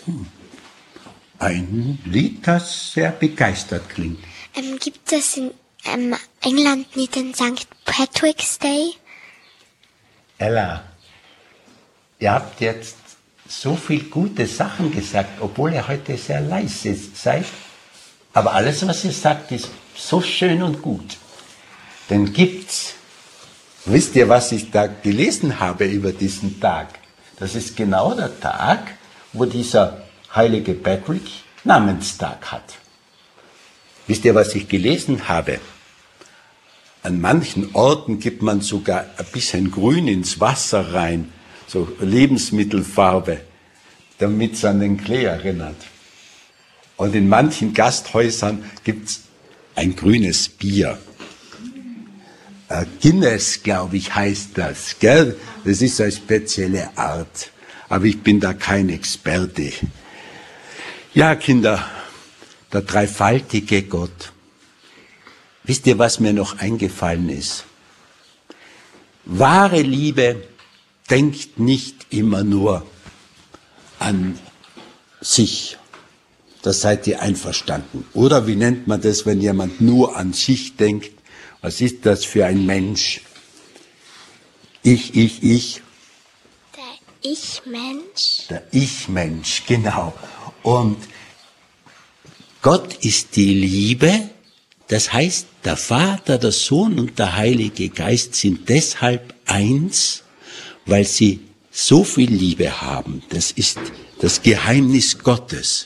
Ein Lied, das sehr begeistert klingt. Gibt es in England nicht den St. Patrick's Day? Ella, ihr habt jetzt so viel gute Sachen gesagt, obwohl ihr heute sehr leise seid. Aber alles, was ihr sagt, ist so schön und gut. Denn gibt's, wisst ihr, was ich da gelesen habe über diesen Tag? Das ist genau der Tag, wo dieser heilige Patrick Namenstag hat. Wisst ihr, was ich gelesen habe? An manchen Orten gibt man sogar ein bisschen Grün ins Wasser rein, so Lebensmittelfarbe, damit es an den Klee erinnert. Und in manchen Gasthäusern gibt's ein grünes Bier. Guinness, glaube ich, heißt das, gell? Das ist eine spezielle Art. Aber ich bin da kein Experte. Ja, Kinder, der dreifaltige Gott. Wisst ihr, was mir noch eingefallen ist? Wahre Liebe denkt nicht immer nur an sich. Da seid ihr einverstanden. Oder wie nennt man das, wenn jemand nur an sich denkt? Was ist das für ein Mensch? Ich. Der Ich-Mensch. Der Ich-Mensch, genau. Und Gott ist die Liebe, das heißt, der Vater, der Sohn und der Heilige Geist sind deshalb eins, weil sie so viel Liebe haben. Das ist das Geheimnis Gottes.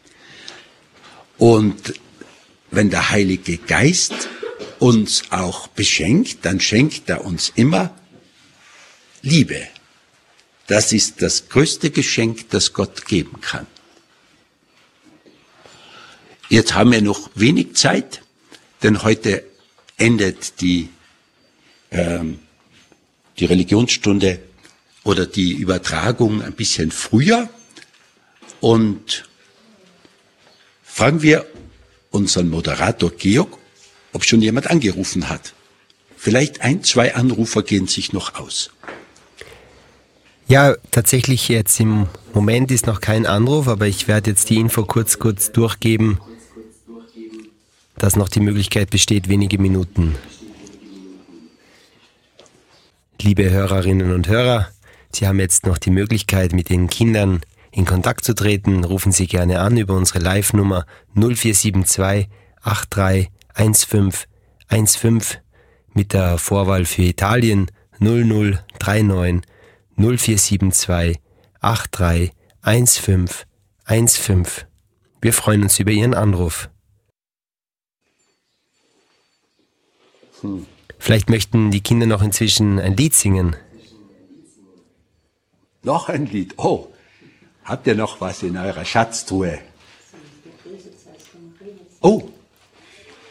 Und wenn der Heilige Geist uns auch beschenkt, dann schenkt er uns immer Liebe. Das ist das größte Geschenk, das Gott geben kann. Jetzt haben wir noch wenig Zeit, denn heute endet die Religionsstunde oder die Übertragung ein bisschen früher. Und fragen wir unseren Moderator Georg, ob schon jemand angerufen hat. Vielleicht 1, 2 Anrufer gehen sich noch aus. Ja, tatsächlich jetzt im Moment ist noch kein Anruf, aber ich werde jetzt die Info kurz durchgeben, dass noch die Möglichkeit besteht, wenige Minuten. Liebe Hörerinnen und Hörer, Sie haben jetzt noch die Möglichkeit, mit den Kindern in Kontakt zu treten. Rufen Sie gerne an über unsere Live-Nummer 0472 831515 mit der Vorwahl für Italien 0039 0472 831515. Wir freuen uns über Ihren Anruf. Vielleicht möchten die Kinder noch inzwischen ein Lied singen. Noch ein Lied. Oh, habt ihr noch was in eurer Schatztruhe? Oh,